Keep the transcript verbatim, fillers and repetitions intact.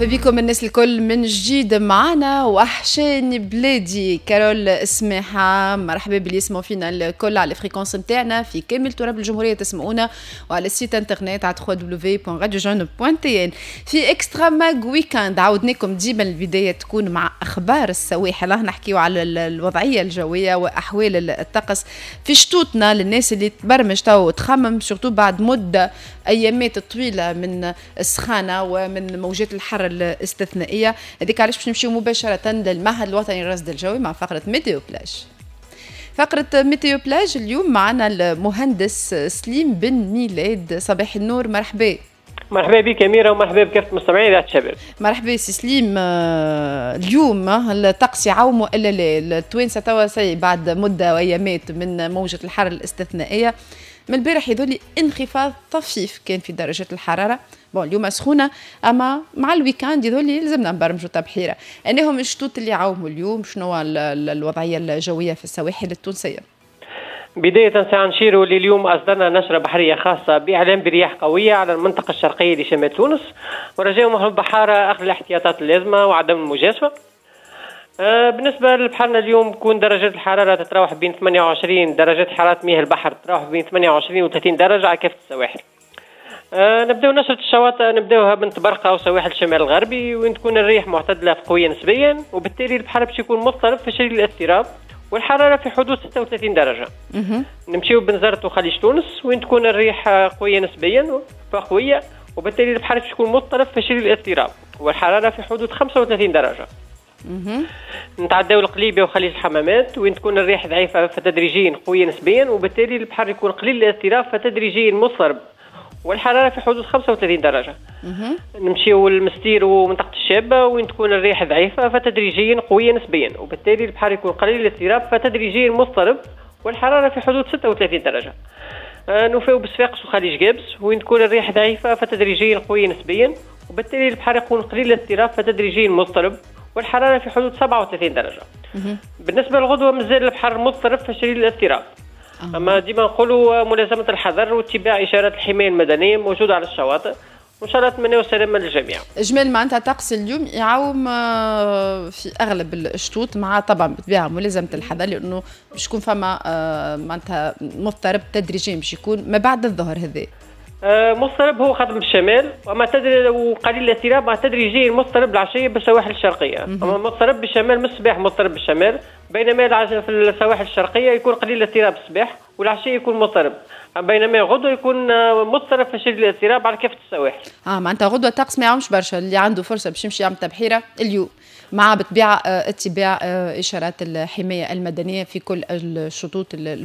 مرحبا بكم الناس الكل من جديد معنا. وحشاني بلادي كارول سماحة، مرحبا باللي يسمعوا فينا الكل على الفريكونس نتاعنا في كامل تراب الجمهورية، تسمعونا وعلى السيت انترنت على دبليو دبليو دبليو بوان راديو جون بوان تي ان. في اكسترا ماج ويكاند عودناكم ديما البداية تكون مع اخبار السواحل، نحكيو على الوضعية الجوية واحوال الطقس في شتوتنا للناس اللي تبرمج تو وتخمم سورتو بعد مدة ايامات طويلة من السخانة ومن موجات الحر الاستثنائية. هذيك علاش باش نمشيو مباشرة للمعهد الوطني للرصد الجوي مع فقرة ميتيو بلاج. فقرة ميتيو بلاج اليوم معنا المهندس سليم بن ميلاد. صباح النور، مرحبا. مرحبا بك أميرة ومرحبا بكافة مستمعين ذات شباب. مرحبا سي سليم. اليوم الطقس يعوم إلا لا، التوانسة توا بعد مدة وأيامات من موجة الحر الاستثنائية. من البارح يذولي انخفاض طفيف كان في درجة الحرارة. بون اليوم سخونة، أما مع الويكاند يذولي لازمنا نبرمجوا تبحيرة. أنهم الشتوت اللي عاوموا اليوم، شنو الوضعية الجوية في السواحل التونسية؟ بداية سنشير اليوم أصدرنا نشرة بحرية خاصة بإعلام برياح قوية على المنطقة الشرقية لشمال تونس، ورجاء محب البحارة أخذ الاحتياطات اللازمة وعدم المجازفة. آه بالنسبة لبحرنا اليوم تكون درجة الحرارة تتراوح بين ثمانية وعشرين درجة، حرارة مياه البحر تتراوح بين ثمانية وعشرين و ثلاثين درجة على كافة السواحل. آه نبداو نشرة الشواطئ، نبداوها من تبرقة وسواحل الشمال الغربي، وين تكون الريح معتدلة قوية نسبيا، وبالتالي البحر باش يكون مضطرب في شرير الاضطراب، والحرارة في حدود ستة وثلاثين درجة. نمشيو بنزرت وخليج تونس، وين تكون الريح قوية نسبيا فقوية، وبالتالي البحر باش يكون مضطرب في شرير الاضطراب، والحرارة في حدود خمسة وثلاثين درجة. نتعداو القليبية وخليج الحمامات، وين تكون الريح ضعيفة فتدريجيا قوية نسبيا، وبالتالي البحر يكون قليل الاضطراب فتدريجيا مضطرب، والحرارة في حدود خمسة وثلاثين درجة. نمشيو للمستير ومنطقة الشابة، وين تكون الريح ضعيفة فتدريجيا قوية نسبيا، وبالتالي البحر يكون قليل الاضطراب فتدريجيا مضطرب، والحرارة في حدود ستة وثلاثين درجة. آه نوفيو بصفاقس وخليج جابس، وين تكون الريح ضعيفة فتدريجيا قوية نسبيا، وبالتالي البحر يكون قليل الاضطراب فتدريجيا مضطرب، والحرارة في حدود سبعة وثلاثين درجة. بالنسبة للغدوة مازال البحر مضطرب في شرير الاضطراب، أما ديما نقولوا ملازمة الحذر واتباع إشارات الحماية المدنية موجودة على الشواطئ، وإن شاء الله نتمنى السلامة للجميع. إجمال معناتها طقس اليوم يعاوم في أغلب الشتوت، مع طبعا بالطبيعة ملازمة الحذر، لأنه باش يكون فما معناتها مضطرب تدريجيا باش يكون ما بعد الظهر. هذا آه مضطرب هو خاطر بالشمال، وما تدري وقليل الاضطراب مع تدريجيا مضطرب العشيه بالسواحل الشرقيه. اما مضطرب بالشمال من الصباح مضطرب بالشمال، بينما في السواحل الشرقيه يكون قليل الاضطراب الصباح والعشيه يكون مضطرب، بينما غدوه يكون مضطرب في شديد الاضطراب على كافه السواحل. اه معناتها غدوه الطقس ما يعاومش برشا، اللي عنده فرصه باش يمشي يعمل تبحيره اليوم، مع بالطبيعه اتباع اشارات الحمايه المدنيه في كل الشطوط